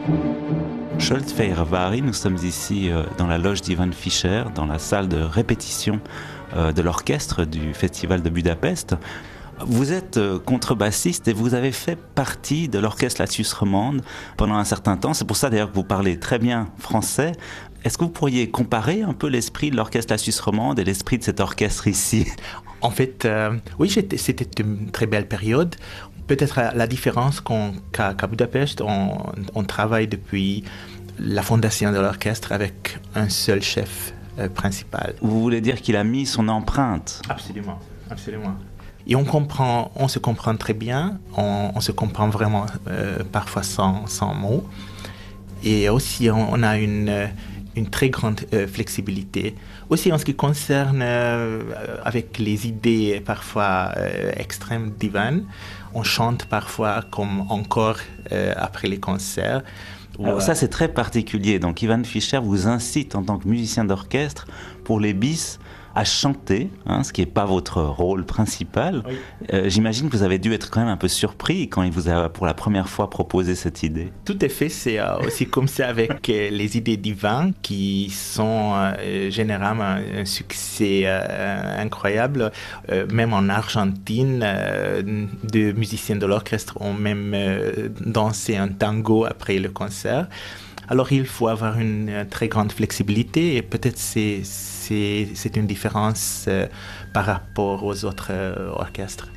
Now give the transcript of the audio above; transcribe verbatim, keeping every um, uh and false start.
Scholt Feyerabend, nous sommes ici dans la loge d'Ivan Fischer, dans la salle de répétition de l'orchestre du Festival de Budapest. Vous êtes contrebassiste et vous avez fait partie de l'orchestre La Suisse romande pendant un certain temps. C'est pour ça d'ailleurs que vous parlez très bien français. Est-ce que vous pourriez comparer un peu l'esprit de l'orchestre La Suisse romande et l'esprit de cet orchestre ici? En fait, euh, oui, c'était une très belle période. Peut-être la différence qu'à qu'à Budapest, on, on travaille depuis la fondation de l'orchestre avec un seul chef euh, principal. Vous voulez dire qu'il a mis son empreinte? Absolument, absolument. Et on comprend, on se comprend très bien, on, on se comprend vraiment euh, parfois sans, sans mots. Et aussi, on, on a une, une très grande euh, flexibilité. Aussi en ce qui concerne euh, avec les idées parfois euh, extrêmes d'Ivan, on chante parfois comme encore euh, après les concerts. Alors ça c'est très particulier, donc Ivan Fischer vous incite en tant que musicien d'orchestre pour les bis à chanter, hein, ce qui n'est pas votre rôle principal. Oui. Euh, j'imagine que vous avez dû être quand même un peu surpris quand il vous a pour la première fois proposé cette idée. Tout à fait, c'est euh, aussi comme ça avec euh, les idées d'Ivan qui sont euh, généralement un, un succès euh, incroyable. Euh, même en Argentine, euh, deux musiciens de l'orchestre ont même euh, dansé un tango après le concert. Alors il faut avoir une euh, très grande flexibilité et peut-être c'est c'est une différence euh, par rapport aux autres euh, orchestres.